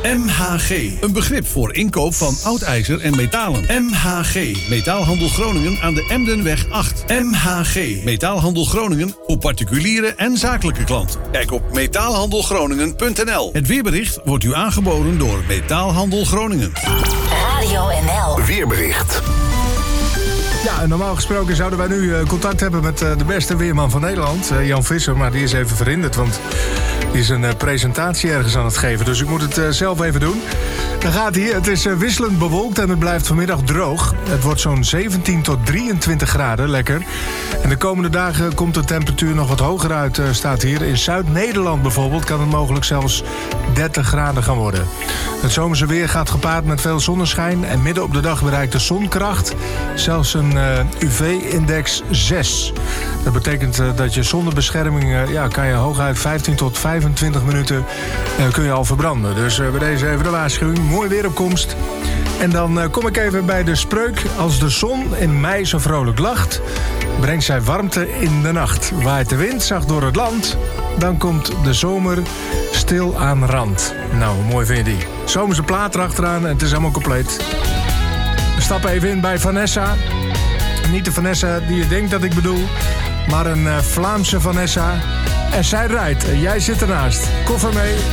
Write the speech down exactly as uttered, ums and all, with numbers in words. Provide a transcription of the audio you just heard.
M H G, een begrip voor inkoop van oud ijzer en metalen. M H G, Metaalhandel Groningen aan de Emdenweg acht. M H G, Metaalhandel Groningen voor particuliere en zakelijke klanten. Kijk op metaalhandelgroningen punt n l. Het weerbericht wordt u aangeboden door Metaalhandel Groningen. Radio N L. Weerbericht. Ja, normaal gesproken zouden wij nu uh, contact hebben met uh, de beste weerman van Nederland, uh, Jan Visser. Maar die is even verhinderd, want die is een uh, presentatie ergens aan het geven. Dus ik moet het uh, zelf even doen. Dan gaat hij. Het is uh, wisselend bewolkt en het blijft vanmiddag droog. Het wordt zo'n zeventien tot drieëntwintig graden, lekker. En de komende dagen komt de temperatuur nog wat hoger uit, uh, staat hier. In Zuid-Nederland bijvoorbeeld kan het mogelijk zelfs dertig graden gaan worden. Het zomerse weer gaat gepaard met veel zonneschijn en midden op de dag bereikt de zonkracht zelfs een uh, U V-index zes. Dat betekent uh, dat je zonder bescherming uh, ja, kan je hooguit vijftien tot vijfentwintig minuten uh, kun je al verbranden. Dus uh, bij deze even de waarschuwing. Mooi weeropkomst. En dan uh, kom ik even bij de spreuk. Als de zon in mei zo vrolijk lacht, brengt zij warmte in de nacht. Waait de wind zacht door het land, dan komt de zomer stil aan rand. Nou, hoe mooi vind je die? Zomerse plaat erachteraan en het is helemaal compleet. We stappen even in bij Vanessa. Niet de Vanessa die je denkt dat ik bedoel, maar een uh, Vlaamse Vanessa. En zij rijdt en jij zit ernaast. Koffer mee.